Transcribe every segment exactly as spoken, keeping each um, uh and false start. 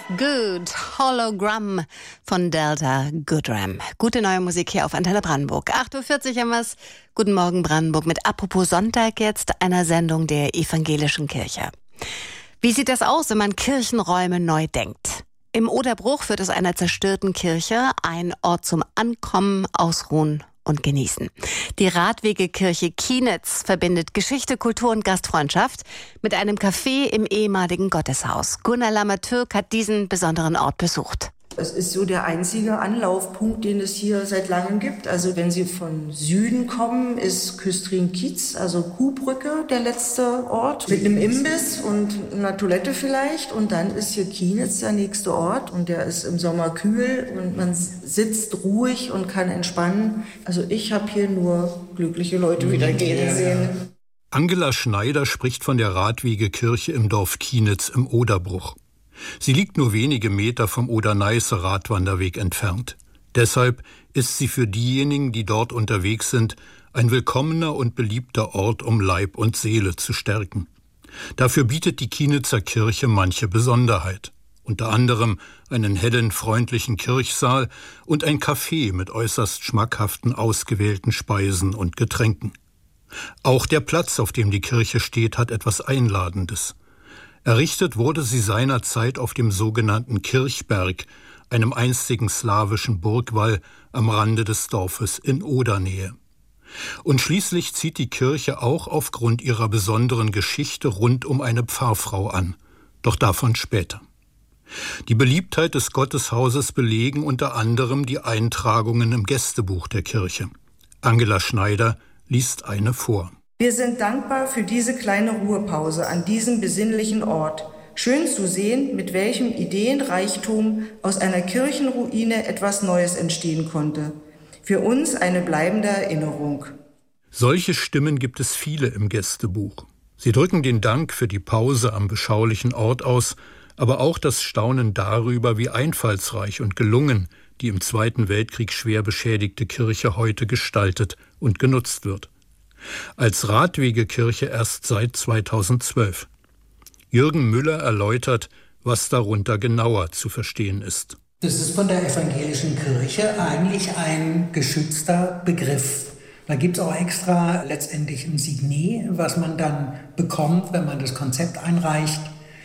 Good Hologramm von Delta Goodram. Gute neue Musik hier auf Antenne Brandenburg. acht Uhr vierzig haben wir's. Guten Morgen Brandenburg mit Apropos Sonntag jetzt, einer Sendung der Evangelischen Kirche. Wie sieht das aus, wenn man Kirchenräume neu denkt? Im Oderbruch wird aus einer zerstörten Kirche ein Ort zum Ankommen, Ausruhen und Genießen. Die Radwegekirche Kienitz verbindet Geschichte, Kultur und Gastfreundschaft mit einem Café im ehemaligen Gotteshaus. Gunnar Lammertürk hat diesen besonderen Ort besucht. Es ist so der einzige Anlaufpunkt, den es hier seit langem gibt. Also wenn Sie von Süden kommen, ist Küstrin-Kietz, also Kuhbrücke, der letzte Ort. Mit einem Imbiss und einer Toilette vielleicht. Und dann ist hier Kienitz der nächste Ort. Und der ist im Sommer kühl und man sitzt ruhig und kann entspannen. Also ich habe hier nur glückliche Leute wieder gehen sehen. Angela Schneider spricht von der Radwegekirche im Dorf Kienitz im Oderbruch. Sie liegt nur wenige Meter vom Oder-Neiße-Radwanderweg entfernt. Deshalb ist sie für diejenigen, die dort unterwegs sind, ein willkommener und beliebter Ort, um Leib und Seele zu stärken. Dafür bietet die Kienitzer Kirche manche Besonderheit. Unter anderem einen hellen, freundlichen Kirchsaal und ein Café mit äußerst schmackhaften, ausgewählten Speisen und Getränken. Auch der Platz, auf dem die Kirche steht, hat etwas Einladendes. Errichtet wurde sie seinerzeit auf dem sogenannten Kirchberg, einem einstigen slawischen Burgwall am Rande des Dorfes in Odernähe. Und schließlich zieht die Kirche auch aufgrund ihrer besonderen Geschichte rund um eine Pfarrfrau an. Doch davon später. Die Beliebtheit des Gotteshauses belegen unter anderem die Eintragungen im Gästebuch der Kirche. Angela Schneider liest eine vor. Wir sind dankbar für diese kleine Ruhepause an diesem besinnlichen Ort. Schön zu sehen, mit welchem Ideenreichtum aus einer Kirchenruine etwas Neues entstehen konnte. Für uns eine bleibende Erinnerung. Solche Stimmen gibt es viele im Gästebuch. Sie drücken den Dank für die Pause am beschaulichen Ort aus, aber auch das Staunen darüber, wie einfallsreich und gelungen die im Zweiten Weltkrieg schwer beschädigte Kirche heute gestaltet und genutzt wird. Als Radwegekirche erst seit zweitausendzwölf. Jürgen Müller erläutert, was darunter genauer zu verstehen ist. Das ist von der evangelischen Kirche eigentlich ein geschützter Begriff. Da gibt es auch extra letztendlich ein Signet, was man dann bekommt, wenn man das Konzept einreicht,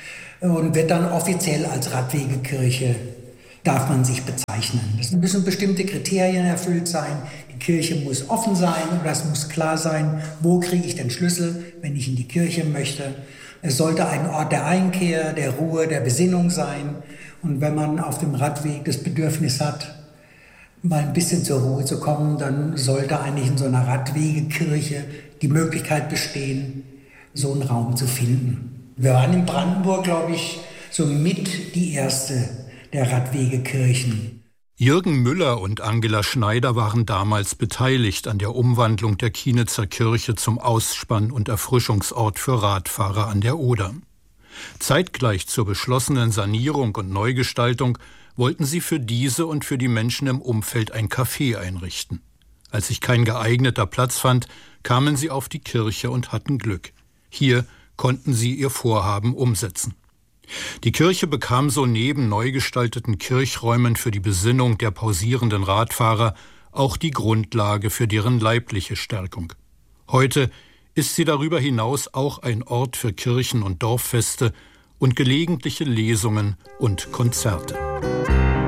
und wird dann offiziell als Radwegekirche, darf man sich bezeichnen. Es müssen bestimmte Kriterien erfüllt sein. Die Kirche muss offen sein oder es muss klar sein, wo kriege ich den Schlüssel, wenn ich in die Kirche möchte. Es sollte ein Ort der Einkehr, der Ruhe, der Besinnung sein. Und wenn man auf dem Radweg das Bedürfnis hat, mal ein bisschen zur Ruhe zu kommen, dann sollte eigentlich in so einer Radwegekirche die Möglichkeit bestehen, so einen Raum zu finden. Wir waren in Brandenburg, glaube ich, so mit die erste der Radwegekirchen. Jürgen Müller und Angela Schneider waren damals beteiligt an der Umwandlung der Kienitzer Kirche zum Ausspann- und Erfrischungsort für Radfahrer an der Oder. Zeitgleich zur beschlossenen Sanierung und Neugestaltung wollten sie für diese und für die Menschen im Umfeld ein Café einrichten. Als sich kein geeigneter Platz fand, kamen sie auf die Kirche und hatten Glück. Hier konnten sie ihr Vorhaben umsetzen. Die Kirche bekam so neben neu gestalteten Kirchräumen für die Besinnung der pausierenden Radfahrer auch die Grundlage für deren leibliche Stärkung. Heute ist sie darüber hinaus auch ein Ort für Kirchen- und Dorffeste und gelegentliche Lesungen und Konzerte.